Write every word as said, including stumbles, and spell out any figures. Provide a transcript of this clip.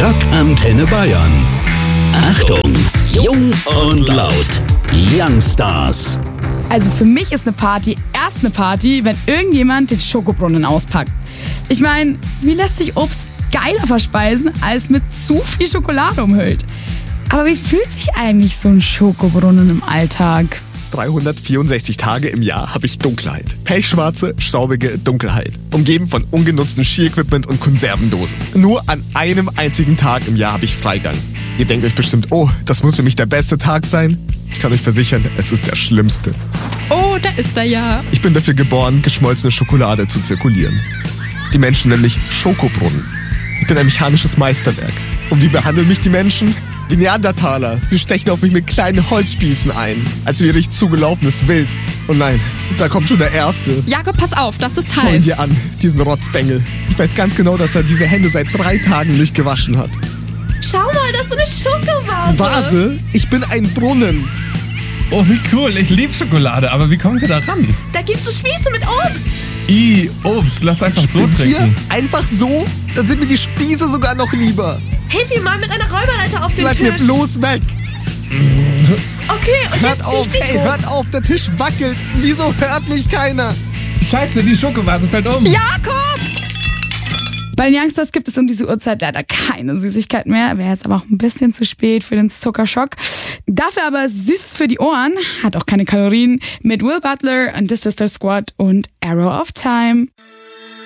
Rock Antenne Bayern. Achtung, jung und laut. Youngstars. Also für mich ist eine Party erst eine Party, wenn irgendjemand den Schokobrunnen auspackt. Ich meine, wie lässt sich Obst geiler verspeisen, als mit zu viel Schokolade umhüllt? Aber wie fühlt sich eigentlich so ein Schokobrunnen im Alltag? dreihundertvierundsechzig Tage im Jahr habe ich Dunkelheit. Pechschwarze, staubige Dunkelheit. Umgeben von ungenutzten Ski-Equipment und Konservendosen. Nur an einem einzigen Tag im Jahr habe ich Freigang. Ihr denkt euch bestimmt, oh, das muss für mich der beste Tag sein. Ich kann euch versichern, es ist der schlimmste. Oh, da ist er ja. Ich bin dafür geboren, geschmolzene Schokolade zu zirkulieren. Die Menschen nennen mich Schokobrunnen. Ich bin ein mechanisches Meisterwerk. Und wie behandeln mich die Menschen? Die Neandertaler. Sie stechen auf mich mit kleinen Holzspießen ein, als wäre ich zugelaufenes Wild. Und nein, da kommt schon der Erste. Jakob, pass auf, das ist Schau ihn heiß. dir an, diesen Rotzbengel. Ich weiß ganz genau, dass er diese Hände seit drei Tagen nicht gewaschen hat. Schau mal, das ist eine Schokovase. Vase? Ich bin ein Brunnen. Oh, wie cool. Ich liebe Schokolade, aber wie kommen wir da ran? Da gibt's so Spieße mit Obst. I, Obst, lass einfach so Spinnt ihr? trinken. Einfach so? Dann sind mir die Spieße sogar noch lieber. Hilf ihm mal mit einer Räuberleiter auf den Bleib Tisch. mir bloß weg. Okay, und Hört jetzt zieh auf, ich dich hey, hoch. hört auf, der Tisch wackelt. Wieso hört mich keiner? Scheiße, die Schokovase fällt um. Jakob! Bei den Youngstars gibt es um diese Uhrzeit leider keine Süßigkeit mehr. Wäre jetzt aber auch ein bisschen zu spät für den Zuckerschock. Dafür aber Süßes für die Ohren, hat auch keine Kalorien, mit Will Butler and the Sister Squad und Arrow of Time.